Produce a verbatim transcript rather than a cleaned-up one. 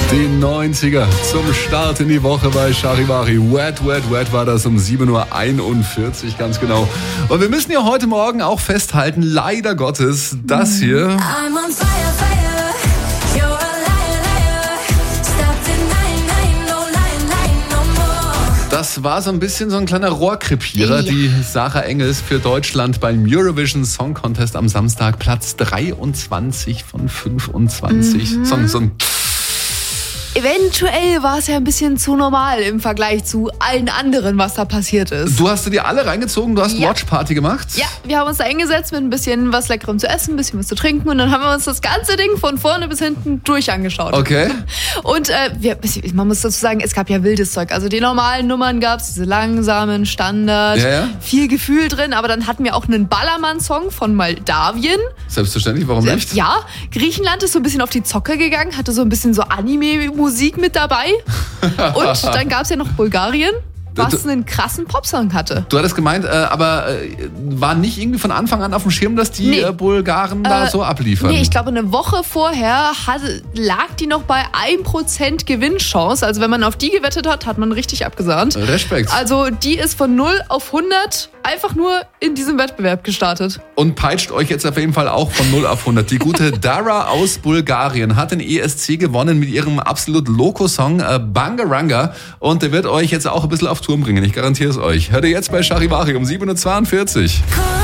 Die neunziger zum Start in die Woche bei Charivari. Wet, wet, wet war das um sieben Uhr einundvierzig, ganz genau. Und wir müssen ja heute Morgen auch festhalten, leider Gottes, das hier. I'm on fire, fire. You're a liar, liar. Stop denying, denying, no lying, lying no more. Das war so ein bisschen so ein kleiner Rohrkrepierer, Ja. die Sarah Engels für Deutschland beim Eurovision Song Contest am Samstag, Platz dreiundzwanzig von fünfundzwanzig. Mhm. So, so ein Eventuell war es ja ein bisschen zu normal im Vergleich zu allen anderen, was da passiert ist. Du hast dir die alle reingezogen, du hast Ja. Watchparty gemacht? Ja, wir haben uns da eingesetzt mit ein bisschen was Leckerem zu essen, ein bisschen was zu trinken und dann haben wir uns das ganze Ding von vorne bis hinten durch angeschaut. Okay. Und äh, wir, man muss dazu sagen, es gab ja wildes Zeug. Also die normalen Nummern gab es, diese langsamen, Standard, Ja, ja. viel Gefühl drin, aber dann hatten wir auch einen Ballermann-Song von Moldawien. Selbstverständlich, warum nicht? Ja, Griechenland ist so ein bisschen auf die Zocke gegangen, hatte so ein bisschen so Anime-Musik mit dabei. Und dann gab es ja noch Bulgarien, was einen krassen Popsong hatte. Du hattest gemeint, äh, aber äh, war nicht irgendwie von Anfang an auf dem Schirm, dass die Nee. äh, Bulgaren da Äh, so abliefern? Nee, ich glaube, eine Woche vorher hatte, lag die noch bei ein Prozent Gewinnchance. Also wenn man auf die gewettet hat, hat man richtig abgesahnt. Respekt. Also die ist von null auf hundert einfach nur in diesem Wettbewerb gestartet. Und peitscht euch jetzt auf jeden Fall auch von null auf hundert. Die gute Dara aus Bulgarien hat den E S C gewonnen mit ihrem absolut Loco-Song äh, Bangaranga. Und der wird euch jetzt auch ein bisschen auf Touren bringen. Ich garantiere es euch. Hört ihr jetzt bei Charivari um sieben Uhr zweiundvierzig. Call